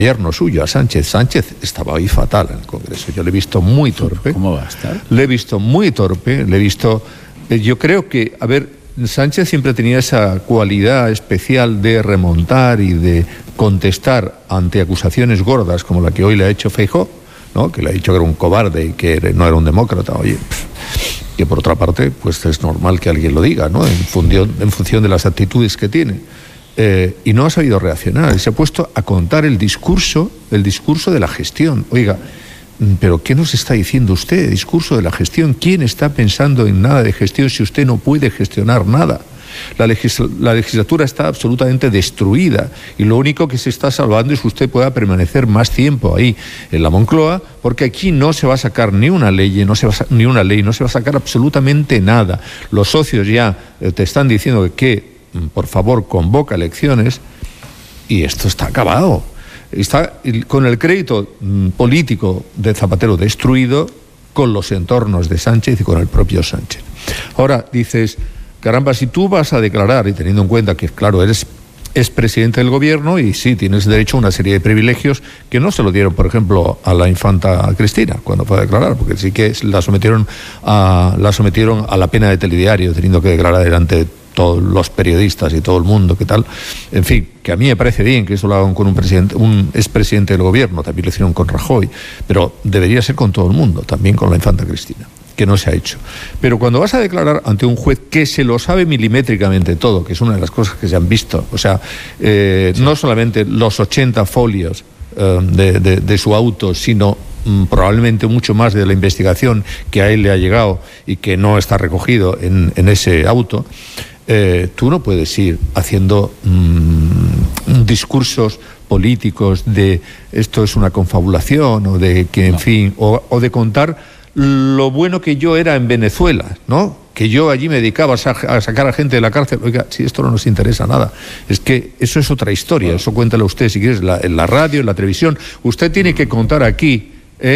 gobierno suyo, a Sánchez. Sánchez estaba ahí fatal en el Congreso. Yo le he visto muy torpe. ¿Cómo va a estar? Le he visto muy torpe, le he visto... yo creo que, Sánchez siempre tenía esa cualidad especial de remontar y de contestar ante acusaciones gordas como la que hoy le ha hecho Feijóo, ¿no? Que le ha dicho que era un cobarde y que no era un demócrata. Oye, que por otra parte, pues es normal que alguien lo diga, ¿no? En función de las actitudes que tiene. Y no ha sabido reaccionar, se ha puesto a contar el discurso de la gestión. Oiga, ¿pero qué nos está diciendo usted? Discurso de la gestión. ¿Quién está pensando en nada de gestión si usted no puede gestionar nada? La legislatura está absolutamente destruida y lo único que se está salvando es que usted pueda permanecer más tiempo ahí en la Moncloa, porque aquí no se va a sacar ni una ley, no se va a sacar absolutamente nada. Los socios ya te están diciendo que por favor, convoca elecciones y esto está acabado. Está con el crédito político de Zapatero destruido, con los entornos de Sánchez y con el propio Sánchez. Ahora dices, caramba, si tú vas a declarar, y teniendo en cuenta que, claro, eres presidente del gobierno y sí, tienes derecho a una serie de privilegios que no se lo dieron, por ejemplo, a la infanta Cristina cuando fue a declarar, porque sí que la sometieron a la pena de telediario, teniendo que declarar delante de todos los periodistas y todo el mundo, ¿qué tal? En fin, que a mí me parece bien que eso lo hagan con un expresidente del gobierno, también lo hicieron con Rajoy, pero debería ser con todo el mundo, también con la infanta Cristina, que no se ha hecho. Pero cuando vas a declarar ante un juez que se lo sabe milimétricamente todo, que es una de las cosas que se han visto, o sea, no solamente los 80 folios de su auto, sino probablemente mucho más de la investigación que a él le ha llegado y que no está recogido en ese auto, tú no puedes ir haciendo discursos políticos de esto es una confabulación o de que, en fin, o de contar lo bueno que yo era en Venezuela, ¿no? Que yo allí me dedicaba a sacar a gente de la cárcel. Oiga, si esto no nos interesa nada, es que eso es otra historia, eso cuéntalo usted si quieres en la radio, en la televisión. Usted tiene que contar aquí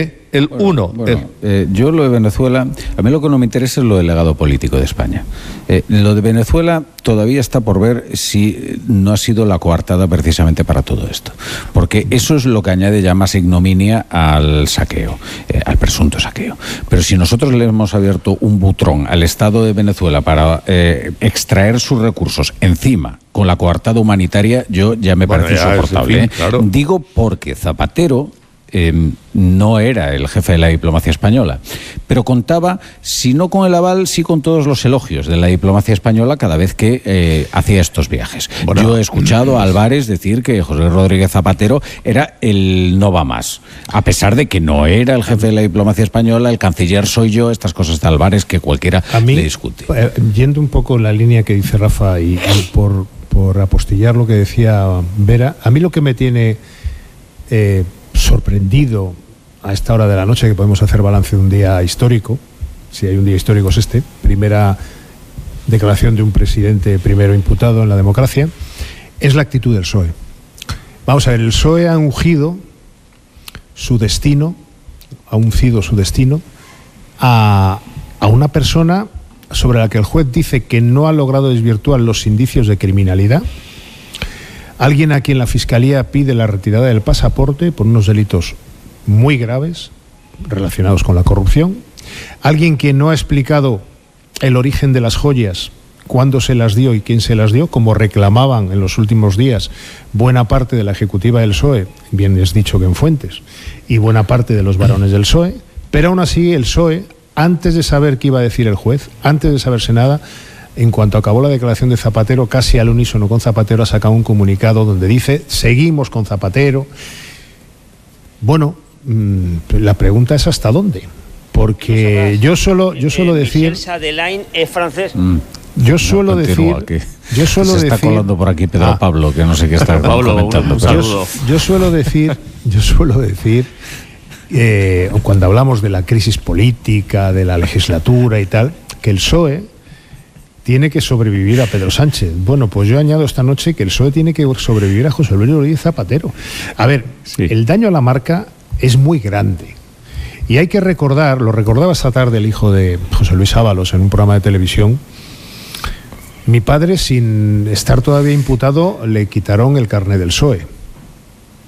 yo lo de Venezuela, a mí lo que no me interesa es lo del legado político de España. Lo de Venezuela todavía está por ver si no ha sido la coartada precisamente para todo esto, porque eso es lo que añade ya más ignominia al saqueo, al presunto saqueo. Pero si nosotros le hemos abierto un butrón al Estado de Venezuela para extraer sus recursos encima con la coartada humanitaria, yo ya me parece insoportable. En fin, claro. Digo porque Zapatero no era el jefe de la diplomacia española, pero contaba, si no con el aval, sí con todos los elogios de la diplomacia española cada vez que hacía estos viajes. Bueno, yo he escuchado a Álvarez decir que José Rodríguez Zapatero era el no va más, a pesar de que no era el jefe de la diplomacia española, el canciller soy yo, estas cosas de Álvarez que cualquiera le discute. Yendo un poco en la línea que dice Rafa y por apostillar lo que decía Vera, a mí lo que me tiene sorprendido a esta hora de la noche, que podemos hacer balance de un día histórico, si hay un día histórico es este, primera declaración de un presidente primero imputado en la democracia, es la actitud del PSOE. Vamos a ver, el PSOE ha uncido su destino a una persona sobre la que el juez dice que no ha logrado desvirtuar los indicios de criminalidad, alguien a quien la Fiscalía pide la retirada del pasaporte por unos delitos muy graves relacionados con la corrupción, alguien que no ha explicado el origen de las joyas, cuándo se las dio y quién se las dio, como reclamaban en los últimos días buena parte de la ejecutiva del PSOE, bien es dicho que en fuentes, y buena parte de los varones del PSOE, pero aún así el PSOE, antes de saber qué iba a decir el juez, antes de saberse nada, en cuanto acabó la declaración de Zapatero, casi al unísono con Zapatero, ha sacado un comunicado donde dice, seguimos con Zapatero. Bueno, la pregunta es ¿hasta dónde? Porque yo suelo decir... Michel Chadelain es francés. Yo suelo decir... Se está colando por aquí Pedro Pablo, que no sé qué está comentando. Un saludo. Yo suelo decir, cuando hablamos de la crisis política, de la legislatura y tal, que el PSOE tiene que sobrevivir a Pedro Sánchez. Bueno, pues yo añado esta noche que el PSOE tiene que sobrevivir a José Luis Rodríguez Zapatero. A ver, el daño a la marca es muy grande. Y hay que recordar, lo recordaba esta tarde el hijo de José Luis Ábalos en un programa de televisión, mi padre, sin estar todavía imputado, le quitaron el carné del PSOE.